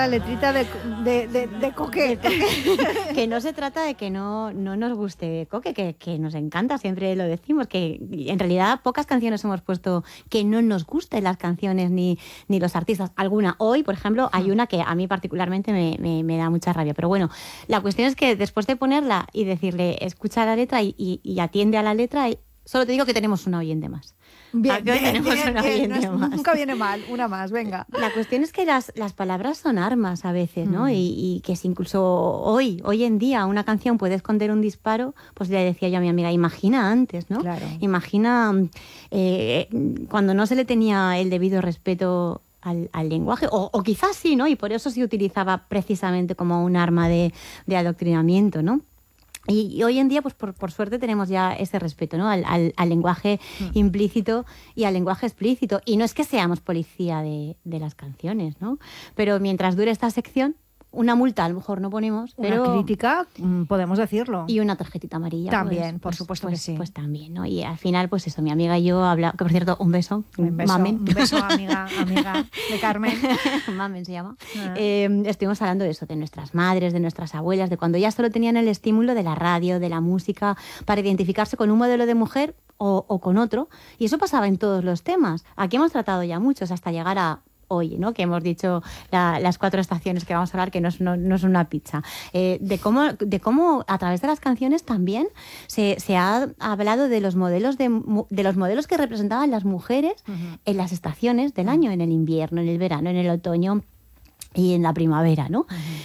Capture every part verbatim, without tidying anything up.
la letrita de, de, de, de Coque. Que no se trata de que no, no nos guste Coque, que, que nos encanta, siempre lo decimos, que en realidad pocas canciones hemos puesto que no nos gusten las canciones ni, ni los artistas. Alguna, hoy, por ejemplo, hay una que a mí particularmente me, me, me da mucha rabia. Pero bueno, la cuestión es que después de ponerla y decirle, escucha la letra y, y, y atiende a la letra, y solo te digo que tenemos una oyente más. Bien, bien, tenemos bien, una bien. oyente No, más. nunca viene mal, una más, venga. La cuestión es que las, las palabras son armas a veces, ¿no? Mm. Y, y que si incluso hoy, hoy en día, una canción puede esconder un disparo, pues le decía yo a mi amiga, imagina antes, ¿no? Claro. Imagina eh, cuando no se le tenía el debido respeto al, al lenguaje, o, o quizás sí, ¿no? Y por eso se utilizaba precisamente como un arma de, de adoctrinamiento, ¿no? Y, y hoy en día, pues por, por suerte, tenemos ya ese respeto, ¿no? Al, al, al lenguaje mm. implícito y al lenguaje explícito. Y no es que seamos policía de, de las canciones, ¿no? Pero mientras dure esta sección, una multa a lo mejor no ponemos, pero... Una crítica, podemos decirlo. Y una tarjetita amarilla. También, pues, por pues, supuesto pues, que sí. Pues también, ¿no? Y al final, pues eso, mi amiga y yo hablamos... Que por cierto, un beso. Un beso, Mamen. un beso amiga, amiga de Carmen. Mamen se llama. Ah. Eh, estuvimos hablando de eso, de nuestras madres, de nuestras abuelas, de cuando ya solo tenían el estímulo de la radio, de la música, para identificarse con un modelo de mujer o, o con otro. Y eso pasaba en todos los temas. Aquí hemos tratado ya muchos, hasta llegar a... hoy, ¿no? Que hemos dicho la, las cuatro estaciones que vamos a hablar, que no es, no, no es una pizza. Eh, de, cómo, de cómo a través de las canciones también se, se ha hablado de los modelos de, de los modelos que representaban las mujeres uh-huh. en las estaciones del año, en el invierno, en el verano, en el otoño y en la primavera, ¿no? Uh-huh.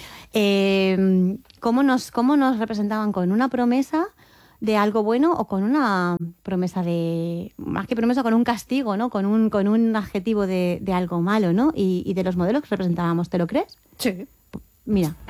Eh, cómo nos, cómo nos representaban con una promesa de algo bueno o con una promesa de... Más que promesa, con un castigo, ¿no? Con un, con un adjetivo de, de algo malo, ¿no? Y, y de los modelos que representábamos, ¿te lo crees? Sí. Mira,